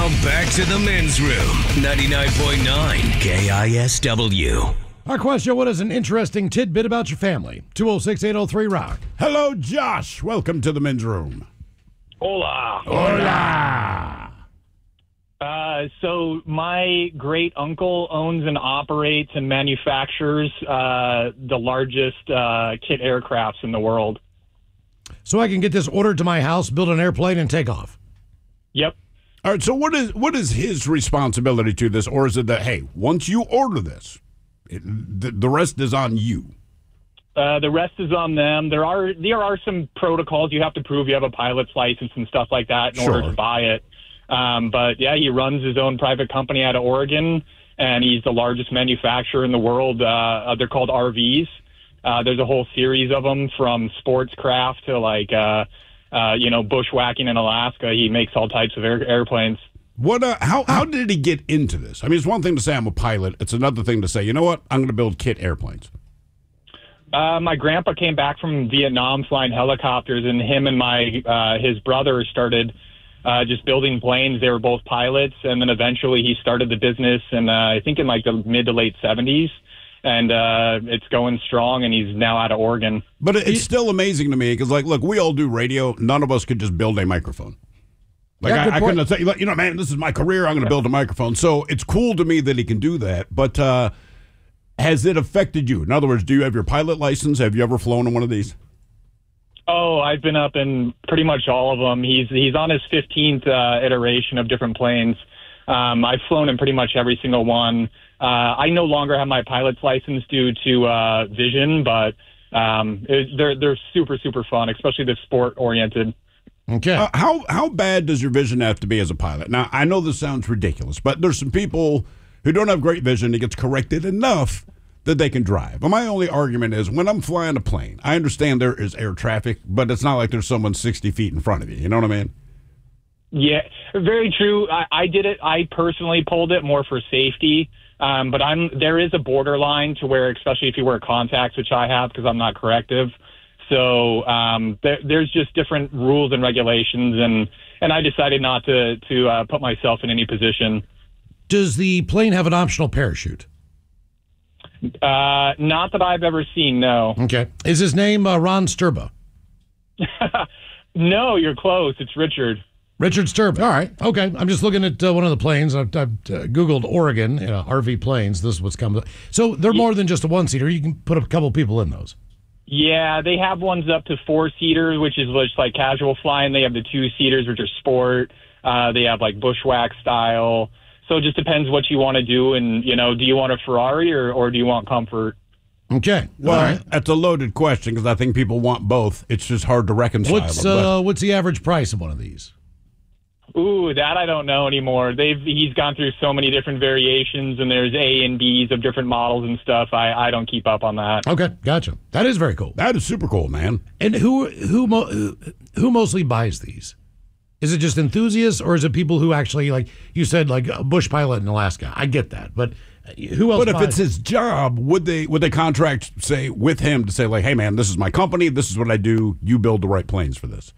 Now back to the men's room. 99.9 KISW. Our question, what is an interesting tidbit about your family? 206-803-ROCK. Hello, Josh. Welcome to the men's room. Hola. Hola. So my great uncle owns and operates and manufactures the largest kit aircrafts in the world. So I can get this ordered to my house, build an airplane, and take off. Yep. All right, so what is his responsibility to this? Or is it that, hey, once you order this, the rest is on you? The rest is on them. There are some protocols. You have to prove you have a pilot's license and stuff like that in order to buy it. But, yeah, he runs his own private company out of Oregon, and he's the largest manufacturer in the world. They're called RVs. There's a whole series of them, from sports craft to, bushwhacking in Alaska. He makes all types of airplanes. How did he get into this? I mean, it's one thing to say I'm a pilot. It's another thing to say, you know what, I'm going to build kit airplanes. My grandpa came back from Vietnam flying helicopters, and him and his brother started just building planes. They were both pilots, and then eventually he started the business, and I think in like the mid to late 70s, and it's going strong, and he's now out of Oregon. But it's still amazing to me because, look, we all do radio. None of us could just build a microphone. I couldn't say, man, this is my career. I'm going to build a microphone. So it's cool to me that he can do that. But has it affected you? In other words, do you have your pilot license? Have you ever flown in one of these? Oh, I've been up in pretty much all of them. He's on his 15th iteration of different planes. I've flown in pretty much every single one. I no longer have my pilot's license due to vision, but they're super, super fun, especially the sport-oriented. Okay. How bad does your vision have to be as a pilot? Now, I know this sounds ridiculous, but there's some people who don't have great vision. It gets corrected enough that they can drive. And my only argument is when I'm flying a plane, I understand there is air traffic, but it's not like there's someone 60 feet in front of you. You know what I mean? Yeah, very true. I did it. I personally pulled it more for safety. But there is a borderline to where, especially if you wear contacts, which I have because I'm not corrective. So there's just different rules and regulations, and I decided not to put myself in any position. Does the plane have an optional parachute? Not that I've ever seen, no. Okay. Is his name Ron Sturba? No, you're close. It's Richard. Richard Sturba. All right. Okay. I'm just looking at one of the planes. I've Googled Oregon, RV planes. This is what's coming. So they're more than just a one-seater. You can put a couple people in those. Yeah, they have ones up to 4-seaters, which is just like casual flying. They have the 2-seaters, which are sport. They have like bushwhack style. So it just depends what you want to do. And, do you want a Ferrari or do you want comfort? Okay. Well, that's a loaded question because I think people want both. It's just hard to reconcile. What's the average price of one of these? Ooh, that I don't know anymore. He's gone through so many different variations, and there's A and Bs of different models and stuff. I don't keep up on that. Okay, gotcha. That is very cool. That is super cool, man. And who mostly buys these? Is it just enthusiasts, or is it people who actually, like you said, like a bush pilot in Alaska? I get that, but who else? But if it's his job, would they contract, say, with him to say, like, hey, man, this is my company, this is what I do, you build the right planes for this?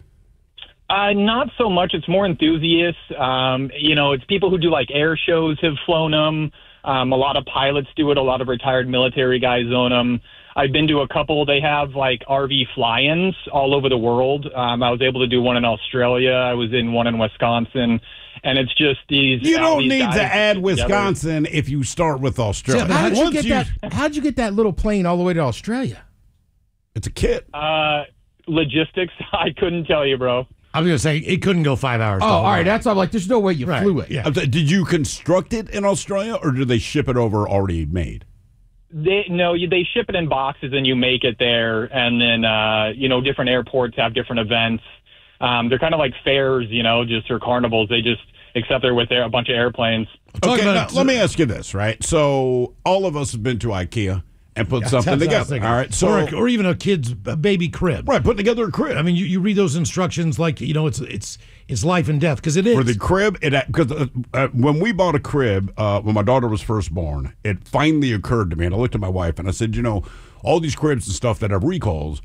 Not so much. It's more enthusiasts. It's people who do like air shows have flown them. A lot of pilots do it. A lot of retired military guys own them. I've been to a couple. They have like RV fly-ins all over the world. I was able to do one in Australia. I was in one in Wisconsin. And it's just these. You don't these need guys to add Wisconsin together. if you start with Australia. So how'd you get that little plane all the way to Australia? It's a kit. Logistics, I couldn't tell you, bro. I was going to say, it couldn't go 5 hours. Oh, all right. That's all. Like, there's no way you flew it. Yeah. Did you construct it in Australia, or did they ship it over already made? They ship it in boxes, and you make it there. And then, different airports have different events. They're kind of like fairs, or carnivals. They just, except they're with a bunch of airplanes. Okay, now, let me ask you this, right? So all of us have been to IKEA and put something together. All right, so or even a kid's baby crib. Right, putting together a crib. I mean, you read those instructions like it's life and death because it is. For the crib, because when we bought a crib when my daughter was first born, it finally occurred to me, and I looked at my wife and I said, all these cribs and stuff that have recalls,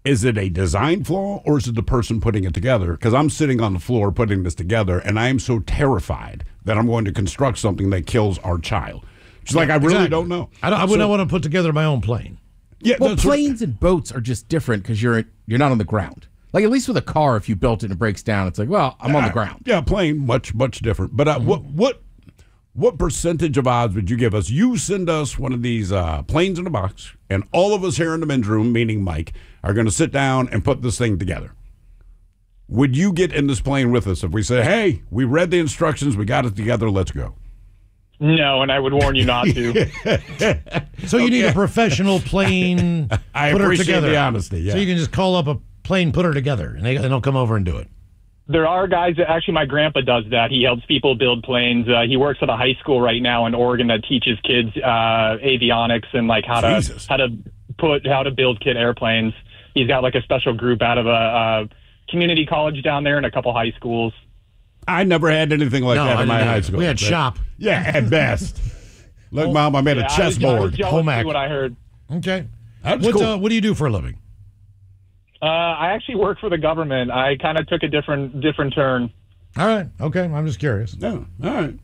Is it a design flaw or is it the person putting it together? Because I'm sitting on the floor putting this together, and I am so terrified that I'm going to construct something that kills our child. She's like, I really don't know. I wouldn't want to put together my own plane. Yeah, well, planes and boats are just different because you're not on the ground. Like, at least with a car, if you built it and it breaks down, it's like, well, I'm on the ground. Yeah, plane, much different. But what percentage of odds would you give us? You send us one of these planes in a box, and all of us here in the men's room, meaning Mike, are going to sit down and put this thing together. Would you get in this plane with us if we say, hey, we read the instructions, we got it together, let's go? No, and I would warn you not to. So you need a professional plane I putter appreciate together. the honesty, yeah. So you can just call up a plane putter together, and they'll come over and do it. There are guys that actually, my grandpa does that. He helps people build planes. He works at a high school right now in Oregon that teaches kids avionics and like how to build kit airplanes. He's got like a special group out of a community college down there and a couple high schools. I never had anything like that in my high school. We had shop. Yeah, at best. Look, Mom, I made a chessboard. Home ec. What I heard. Okay. That's cool. What do you do for a living? I actually work for the government. I kind of took a different turn. All right. Okay. I'm just curious. No. All right.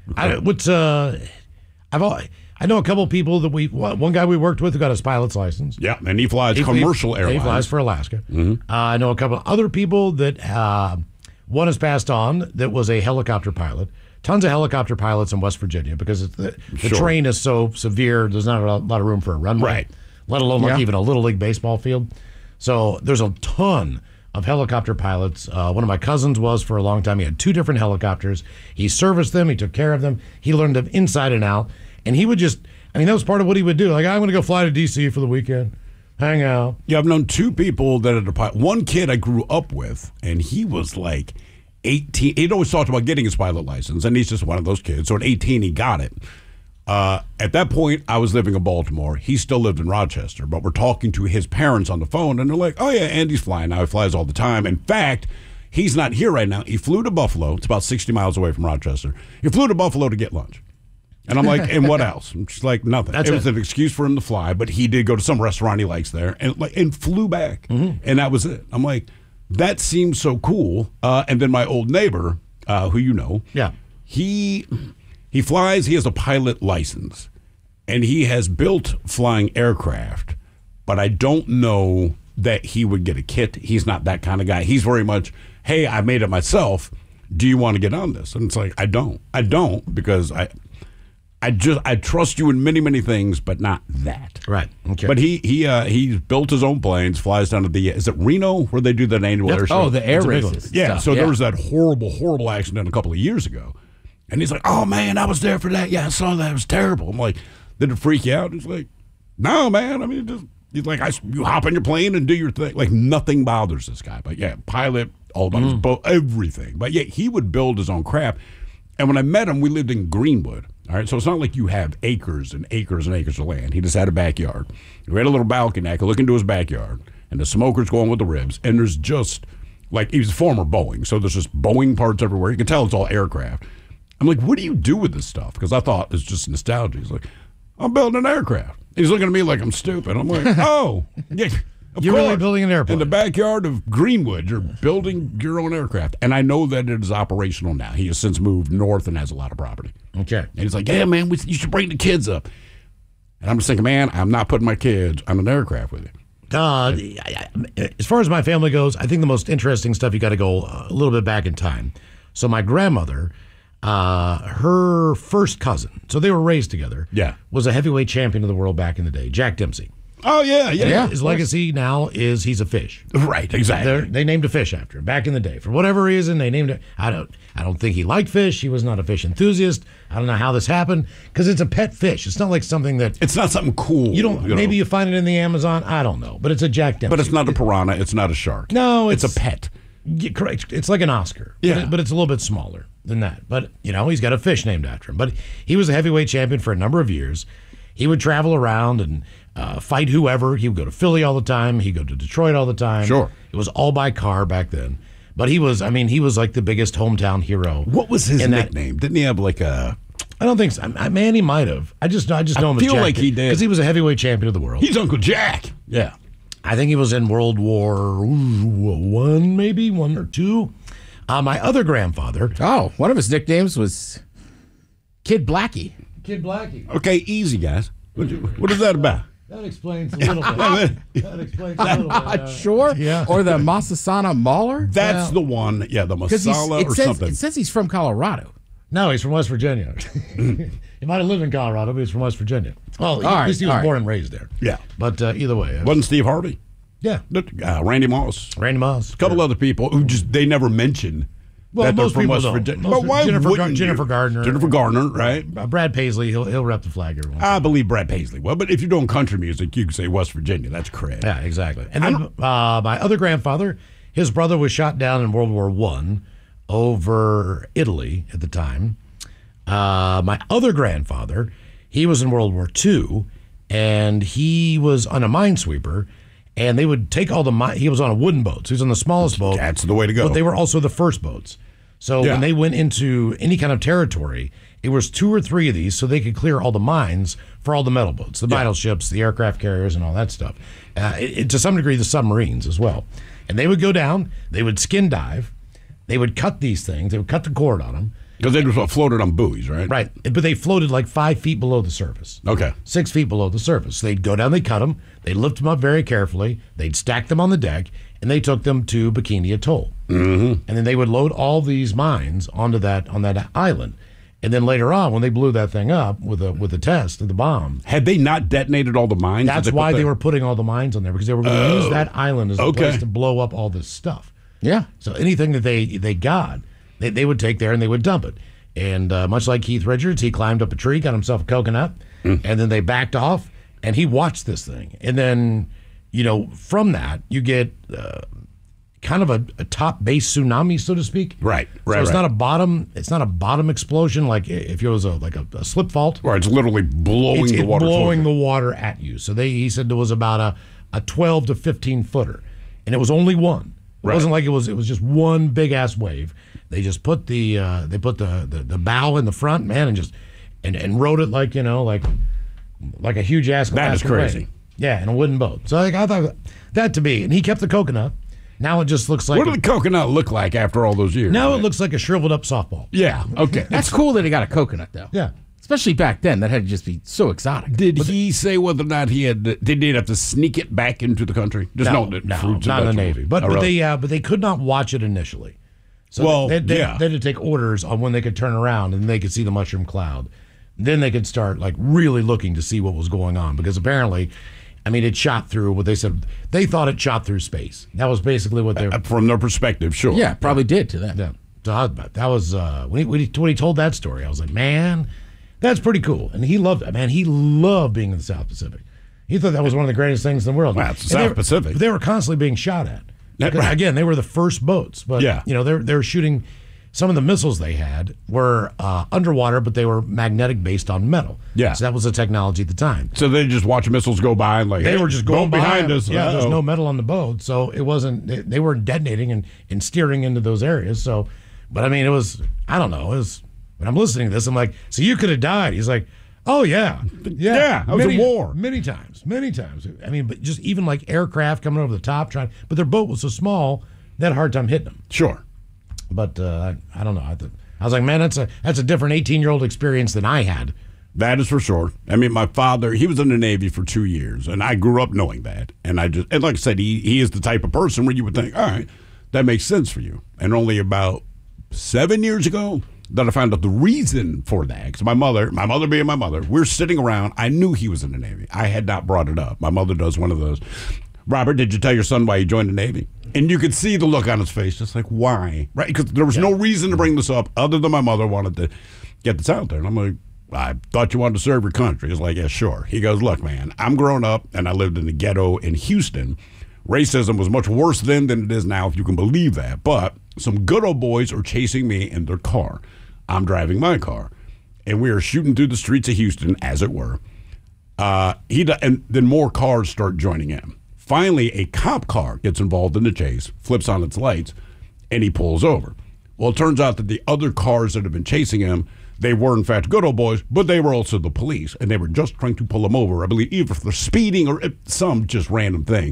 I know a couple people that one guy we worked with who got his pilot's license. Yeah, and he flies commercial airlines. He flies for Alaska. Mm-hmm. I know a couple other people that one has passed on that was a helicopter pilot. Tons of helicopter pilots in West Virginia because the terrain is so severe. There's not a lot of room for a runway, right? Let alone like even a little league baseball field. So there's a ton of helicopter pilots. One of my cousins was for a long time. He had 2 different helicopters. He serviced them. He took care of them. He learned them inside and out. And he would that was part of what he would do. Like, I'm going to go fly to D.C. for the weekend, hang out. Yeah, I've known 2 people that are pilot. One kid I grew up with, and he was like 18. He'd always talked about getting his pilot license, and he's just one of those kids. So at 18, he got it. At that point, I was living in Baltimore. He still lived in Rochester, but we're talking to his parents on the phone, and they're like, oh, yeah, Andy's flying now. He flies all the time. In fact, he's not here right now. He flew to Buffalo. It's about 60 miles away from Rochester. He flew to Buffalo to get lunch. And I'm like, and what else? I'm just like, nothing. It was an excuse for him to fly, but he did go to some restaurant he likes there and flew back. Mm-hmm. And that was it. I'm like, that seems so cool. And then my old neighbor, who you know, he flies. He has a pilot license, and he has built flying aircraft, but I don't know that he would get a kit. He's not that kind of guy. He's very much, hey, I made it myself. Do you want to get on this? And it's like, I don't because I trust you in many, many things, but not that. Right. Okay. But he's built his own planes, flies down to is it Reno where they do that annual air show? Oh, the air races. Yeah. So there was that horrible accident a couple of years ago. And he's like, oh, man, I was there for that. Yeah, I saw that. It was terrible. I'm like, did it freak you out? He's like, no, man. I mean, he's like, you hop on your plane and do your thing. Like, nothing bothers this guy. But, yeah, pilot, all about his boat, everything. But, yeah, he would build his own crap. And when I met him, we lived in Greenwood. All right, so it's not like you have acres and acres and acres of land. He just had a backyard. We had a little balcony. I could look into his backyard, and the smoker's going with the ribs. And there's just, like, he was a former Boeing, so there's just Boeing parts everywhere. You can tell it's all aircraft. I'm like, what do you do with this stuff? Because I thought it's just nostalgia. He's like, I'm building an aircraft. He's looking at me like I'm stupid. I'm like, oh, yeah. You're really building an airplane. In the backyard of Greenwood, you're building your own aircraft. And I know that it is operational now. He has since moved north and has a lot of property. Okay. And he's like, yeah, man, you should bring the kids up. And I'm just thinking, man, I'm not putting my kids on an aircraft with you. As far as my family goes, I think the most interesting stuff, you got to go a little bit back in time. So my grandmother, her first cousin, so they were raised together, was a heavyweight champion of the world back in the day, Jack Dempsey. Oh, yeah. His legacy now is he's a fish. Right, exactly. They named a fish after him back in the day. For whatever reason, they named it. I don't think he liked fish. He was not a fish enthusiast. I don't know how this happened because it's a pet fish. It's not like something that... It's not something cool. Maybe you find it in the Amazon. I don't know. But it's a Jack Dempsey. But it's not a piranha. It's not a shark. No, it's a pet. Yeah, correct. It's like an Oscar. Yeah. But it's a little bit smaller than that. But, he's got a fish named after him. But he was a heavyweight champion for a number of years. He would travel around and fight whoever. He would go to Philly all the time. He'd go to Detroit all the time. Sure. It was all by car back then. But he was like the biggest hometown hero. What was his nickname? Didn't he have like a... I don't think so. Man, he might have. I just know him as Jack. I feel like he did. Because he was a heavyweight champion of the world. He's Uncle Jack. Yeah. I think he was in World War One, maybe 1 or 2. My other grandfather. Oh, one of his nicknames was Kid Blackie. Kid Blackie. Okay, easy, guys. What is that about? That explains a little bit. That explains a little bit. Sure. Yeah. Or the Masasana Mauler. That's the one. Yeah, the masala or something. It says he's from Colorado. No, he's from West Virginia. He might have lived in Colorado, but he's from West Virginia. Well, at least he was born and raised there. Yeah. But either way. Wasn't Steve Harvey? Yeah. Randy Moss. Randy Moss. A couple other people who they never mention. Well, that they're most from people West don't. Virginia. Most But why Jennifer wouldn't you? Gardner. Jennifer Garner, right? Brad Paisley, he'll rep the flag every once. I believe Brad Paisley will, but if you're doing country music, you can say West Virginia. That's correct. Yeah, exactly. And then my other grandfather, his brother was shot down in World War I over Italy at the time. My other grandfather, he was in World War II, and he was on a minesweeper, and they would take all the mine. He was on a wooden boat, so he was on the smallest boat. That's the way to go. But they were also the first boats. So when they went into any kind of territory, it was 2 or 3 of these so they could clear all the mines for all the metal boats, the battleships, the aircraft carriers, and all that stuff. To some degree, the submarines as well. And they would go down, they would skin dive, they would cut these things, they would cut the cord on them. Because they just floated on buoys, right? Right. But they floated like 5 feet below the surface. Okay. 6 feet below the surface. So they'd go down, they'd cut them, they'd lift them up very carefully, they'd stack them on the deck, and they took them to Bikini Atoll. Mm-hmm. And then they would load all these mines onto that island. And then later on, when they blew that thing up with a test of the bomb, had they not detonated all the mines? That's why they were putting all the mines on there, because they were going to use that island as a place to blow up all this stuff. Yeah. So anything that they got, they would take there and they would dump it. And much like Keith Richards, he climbed up a tree, got himself a coconut, and then they backed off, and he watched this thing. And then, from that, you get kind of a top base tsunami, so to speak. Right. So it's not a bottom. It's not a bottom explosion like if it was a slip fault. Right. It's literally blowing the water. Blowing the water at you. So he said there was about a 12 to 15 footer, and it was only one. It wasn't like it was just one big ass wave. They just put the bow in the front, man, and rode it like like a huge ass. That is crazy. Wave. Yeah, in a wooden boat. So I thought that to be, and he kept the coconut. Now it just looks like. What did the coconut look like after all those years? Now it looks like a shriveled up softball. Yeah. Okay. That's cool that he got a coconut, though. Yeah. Especially back then, that had to just be so exotic. Did he say whether or not did he have to sneak it back into the country? Just no, fruits not in the Navy. But really? they could not watch it initially. So they had to take orders on when they could turn around and they could see the mushroom cloud. Then they could start really looking to see what was going on, because apparently, it shot through what they said. They thought it shot through space. That was basically what they were. From their perspective, sure. Yeah, probably did to them. Yeah. So that was when he told that story, I was like, man, that's pretty cool. And he loved it, man. He loved being in the South Pacific. He thought that was one of the greatest things in the world. Wow, it's the South Pacific. They were constantly being shot at. Right. Again, they were the first boats, but they were shooting. Some of the missiles they had were underwater, but they were magnetic based on metal. Yeah, so that was the technology at the time. So they just watch missiles go by and they were just going behind us. Yeah, there's no metal on the boat, so it wasn't. They were detonating and steering into those areas. So, but it was. I don't know. It was when I'm listening to this, I'm like, so you could have died. He's like, oh yeah. That was a war. Many times. But just even like aircraft coming over the top, but their boat was so small, they had a hard time hitting them. Sure. But I don't know. I was like, man, that's a different 18-year-old experience than I had. That is for sure. My father, he was in the Navy for 2 years, and I grew up knowing that. And like I said, he is the type of person where you would think, all right, that makes sense for you. And only about 7 years ago that I found out the reason for that. Because my mother being my mother, we're sitting around. I knew he was in the Navy. I had not brought it up. My mother does one of those. Robert, did you tell your son why he joined the Navy? And you could see the look on his face, just like, why? Right? Because there was no reason to bring this up other than my mother wanted to get this out there. And I'm like, I thought you wanted to serve your country. He's like, yeah, sure. He goes, look, man, I'm grown up, and I lived in the ghetto in Houston. Racism was much worse then than it is now, if you can believe that. But some good old boys are chasing me in their car. I'm driving my car. And we are shooting through the streets of Houston, as it were. And then more cars start joining in. Finally, a cop car gets involved in the chase, flips on its lights, and he pulls over. Well, it turns out that the other cars that have been chasing him, they were in fact good old boys, but they were also the police, and they were just trying to pull him over, I believe, either for speeding or some just random thing.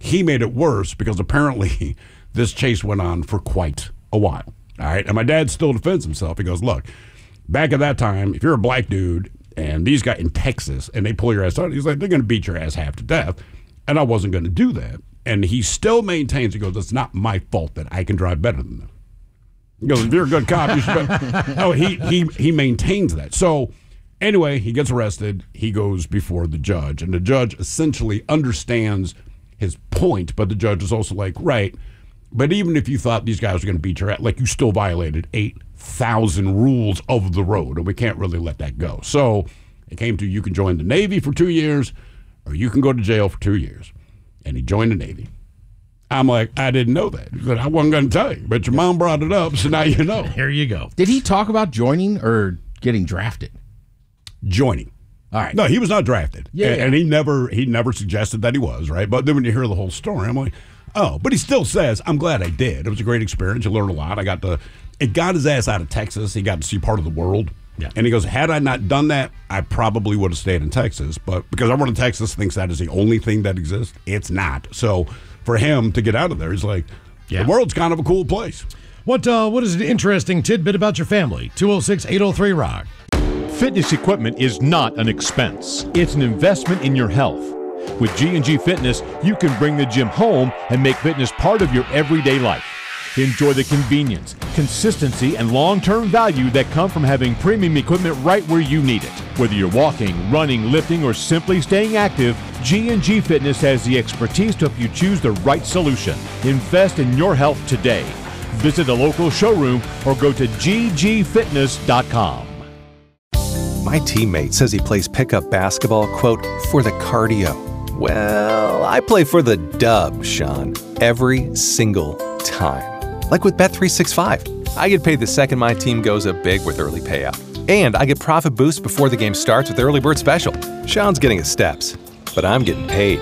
he made it worse because apparently this chase went on for quite a while. All right. And my dad still defends himself. He goes, look, back at that time, if you're a black dude and these guys in Texas and they pull your ass out, he's like, they're going to beat your ass half to death. And I wasn't going to do that. And he still maintains, he goes, it's not my fault that I can drive better than them. He goes, if you're a good cop, you should. Oh, he maintains that. So anyway, he gets arrested. He goes before the judge. And the judge essentially understands his point. But the judge is also like, right. But even if you thought these guys were going to beat your ass, like you still violated 8,000 rules of the road. And we can't really let that go. So it came to you can join the Navy for 2 years or you can go to jail for 2 years. And he joined the Navy. I'm like, I didn't know that. He said, I wasn't going to tell you, but your mom brought it up, so now you know. Here you go. Did he talk about joining or getting drafted? Joining. All right. No, he was not drafted. Yeah. And he never suggested that he was, right? But then when you hear the whole story, I'm like, oh, but he still says, I'm glad I did. It was a great experience. You learned a lot. It got his ass out of Texas. He got to see part of the world. Yeah. And he goes, had I not done that, I probably would have stayed in Texas. But because everyone in Texas thinks that is the only thing that exists, it's not. So for him to get out of there, he's like, the world's kind of a cool place. What is an interesting tidbit about your family? 206-803-ROCK. Fitness equipment is not an expense. It's an investment in your health. With G&G Fitness, you can bring the gym home and make fitness part of your everyday life. Enjoy the convenience, consistency, and long-term value that come from having premium equipment right where you need it. Whether you're walking, running, lifting, or simply staying active, G&G Fitness has the expertise to help you choose the right solution. Invest in your health today. Visit a local showroom or go to ggfitness.com. My teammate says he plays pickup basketball, quote, for the cardio. Well, I play for the dub, Sean, every single time. Like with Bet365, I get paid the second my team goes up big with early payout. And I get profit boost before the game starts with Early Bird Special. Sean's getting his steps, but I'm getting paid.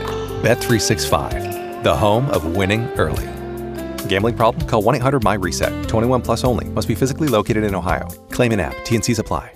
Bet365, the home of winning early. Gambling problem? Call 1-800-MY-RESET. 21 plus only. Must be physically located in Ohio. Claim in app. T&Cs apply.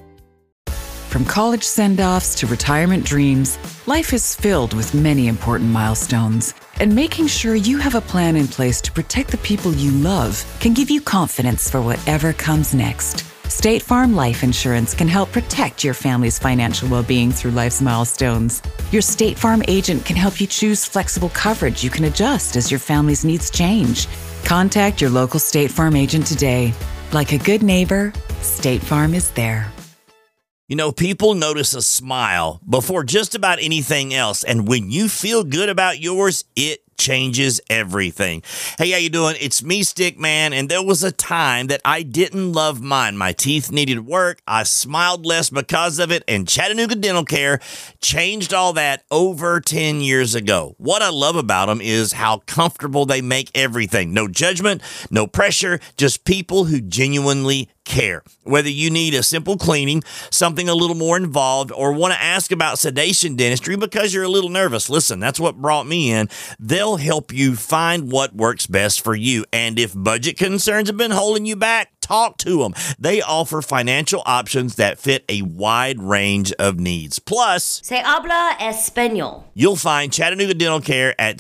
From college send-offs to retirement dreams, life is filled with many important milestones. And making sure you have a plan in place to protect the people you love can give you confidence for whatever comes next. State Farm Life Insurance can help protect your family's financial well-being through life's milestones. Your State Farm agent can help you choose flexible coverage you can adjust as your family's needs change. Contact your local State Farm agent today. Like a good neighbor, State Farm is there. You know, people notice a smile before just about anything else. And when you feel good about yours, it changes everything. Hey, how you doing? It's me, Stickman, and there was a time that I didn't love mine. My teeth needed work. I smiled less because of it, and Chattanooga Dental Care changed all that over 10 years ago. What I love about them is how comfortable they make everything. No judgment, no pressure, just people who genuinely care. Whether you need a simple cleaning, something a little more involved, or want to ask about sedation dentistry because you're a little nervous, listen, that's what brought me in. They'll help you find what works best for you. And if budget concerns have been holding you back, talk to them. They offer financial options that fit a wide range of needs. Plus, Se habla español. You'll find Chattanooga Dental Care at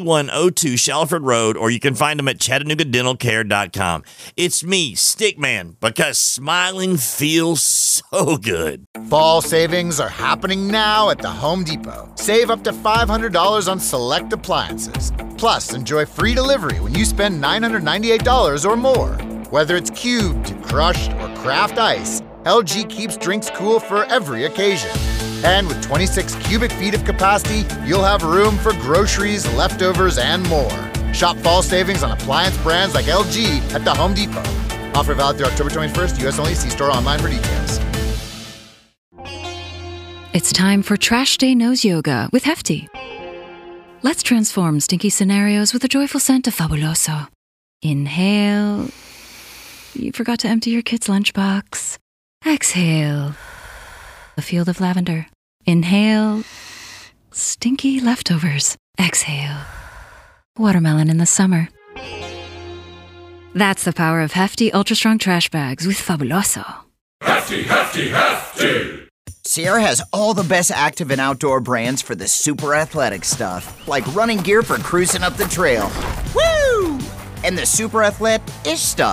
6102 Shalford Road, or you can find them at ChattanoogaDentalCare.com. It's me, Stickman, because smiling feels so good. Fall savings are happening now at the Home Depot. Save up to $500 on select appliances. Plus, enjoy free delivery when you spend $998 or more. Whether it's cubed, crushed, or craft ice, LG keeps drinks cool for every occasion. And with 26 cubic feet of capacity, you'll have room for groceries, leftovers, and more. Shop fall savings on appliance brands like LG at the Home Depot. Offer valid through October 21st, U.S. only. See store online for details. It's time for Trash Day Nose Yoga with Hefty. Let's transform stinky scenarios with the joyful scent of Fabuloso. Inhale. You forgot to empty your kid's lunchbox. Exhale. A field of lavender. Inhale. Stinky leftovers. Exhale. Watermelon in the summer. That's the power of Hefty Ultra Strong Trash Bags with Fabuloso. Hefty, hefty, hefty! Sierra has all the best active and outdoor brands for the super athletic stuff, like running gear for cruising up the trail. Woo! And the super athletic-ish stuff